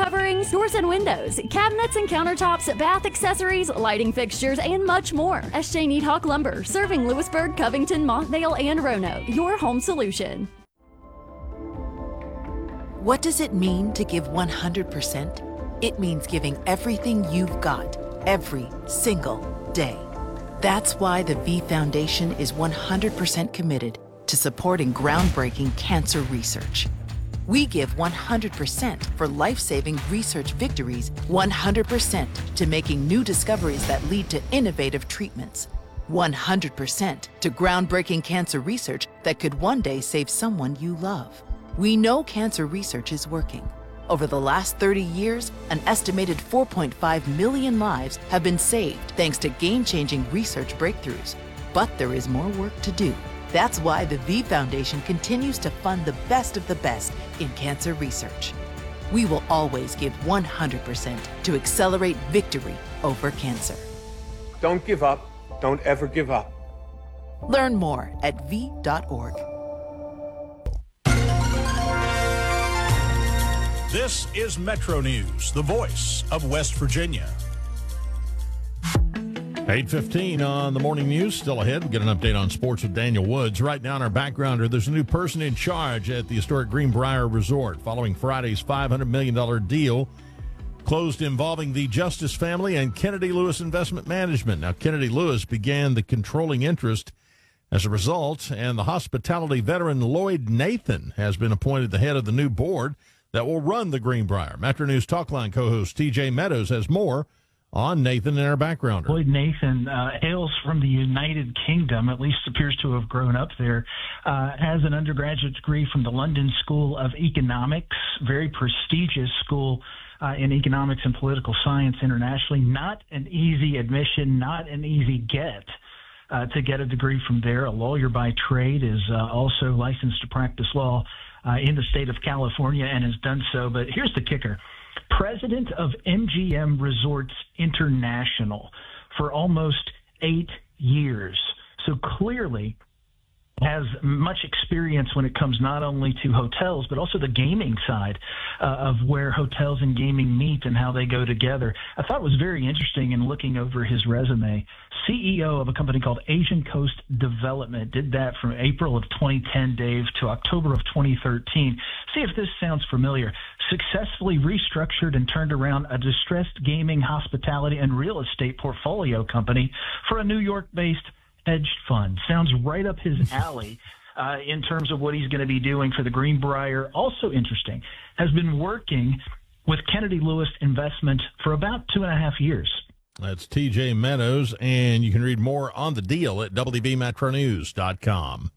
coverings, doors and windows, cabinets and countertops, bath accessories, lighting fixtures, and much more. S.J. Needhawk Lumber, serving Lewisburg, Covington, Montvale, and Roanoke. Your home solution. What does it mean to give 100%? It means giving everything you've got, every single day. That's why the V Foundation is 100% committed to supporting groundbreaking cancer research. We give 100% for life-saving research victories, 100% to making new discoveries that lead to innovative treatments, 100% to groundbreaking cancer research that could one day save someone you love. We know cancer research is working. Over the last 30 years, an estimated 4.5 million lives have been saved thanks to game-changing research breakthroughs. But there is more work to do. That's why the V Foundation continues to fund the best of the best in cancer research. We will always give 100% to accelerate victory over cancer. Don't give up. Don't ever give up. Learn more at v.org. This is Metro News, the voice of West Virginia. 8:15 on the morning news. Still ahead. We'll get an update on sports with Daniel Woods. Right now in our backgrounder, there's a new person in charge at the historic Greenbrier Resort following Friday's $500 million deal closed involving the Justice family and Kennedy Lewis Investment Management. Now, Kennedy Lewis began the controlling interest as a result, and the hospitality veteran Lloyd Nathan has been appointed the head of the new board that will run the Greenbrier. Metro News Talkline co-host TJ Meadows has more on Nathan in our backgrounder. Lloyd Nathan hails from the United Kingdom, at least appears to have grown up there, has an undergraduate degree from the London School of Economics, very prestigious school in economics and political science internationally. Not an easy admission, not an easy get to get a degree from there. A lawyer by trade, is also licensed to practice law in the state of California and has done so. But here's the kicker. President of MGM Resorts International for almost 8 years. So clearly has much experience when it comes not only to hotels, but also the gaming side of where hotels and gaming meet and how they go together. I thought it was very interesting in looking over his resume. CEO of a company called Asian Coast Development, did that from April of 2010, Dave, to October of 2013. See if this sounds familiar. Successfully restructured and turned around a distressed gaming, hospitality, and real estate portfolio company for a New York-based hedge fund. Sounds right up his alley in terms of what he's going to be doing for the Greenbrier. Also interesting, has been working with Kennedy Lewis Investment for about 2.5 years. That's TJ Meadows, and you can read more on the deal at WVMetroNews.com.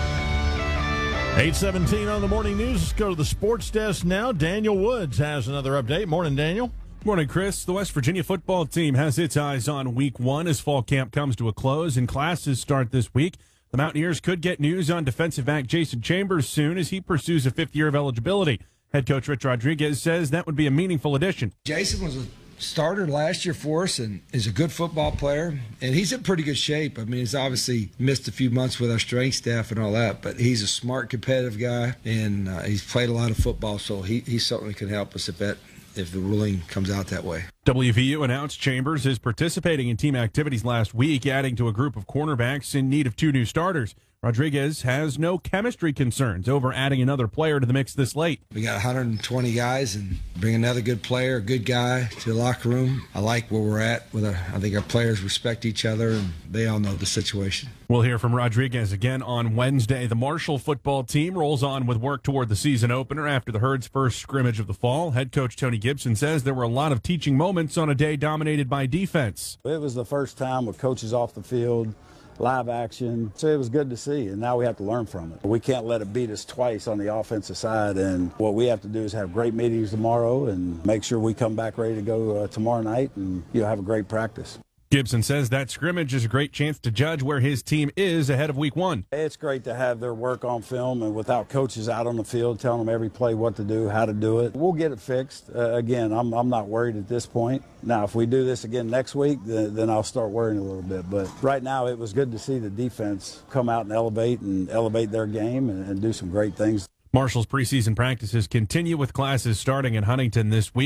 8:17 on the morning news. Let's go to the sports desk now. Daniel Woods has another update. Morning, Daniel. Morning, Chris. The West Virginia football team has its eyes on week 1 as fall camp comes to a close and classes start this week. The Mountaineers could get news on defensive back Jason Chambers soon as he pursues a 5th year of eligibility. Head coach Rich Rodriguez says that would be a meaningful addition. Jason was a starter last year for us and is a good football player, and he's in pretty good shape. I mean, he's obviously missed a few months with our strength staff and all that, but he's a smart, competitive guy, and he's played a lot of football, so he certainly can help us if the ruling comes out that way. WVU announced Chambers is participating in team activities last week, adding to a group of cornerbacks in need of 2 new starters. Rodriguez has no chemistry concerns over adding another player to the mix this late. We got 120 guys, and bring another good player, a good guy to the locker room. I like where we're at. I think our players respect each other, and they all know the situation. We'll hear from Rodriguez again on Wednesday. The Marshall football team rolls on with work toward the season opener after the Herd's first scrimmage of the fall. Head coach Tony Gibson says there were a lot of teaching moments on a day dominated by defense. It was the first time with coaches off the field, live action, so it was good to see, and now we have to learn from it. We can't let it beat us twice on the offensive side, and what we have to do is have great meetings tomorrow and make sure we come back ready to go tomorrow night and have a great practice. Gibson says that scrimmage is a great chance to judge where his team is ahead of week 1. It's great to have their work on film and without coaches out on the field telling them every play what to do, how to do it. We'll get it fixed. Again, I'm not worried at this point. Now, if we do this again next week, then I'll start worrying a little bit. But right now, it was good to see the defense come out and elevate their game and do some great things. Marshall's preseason practices continue with classes starting in Huntington this week.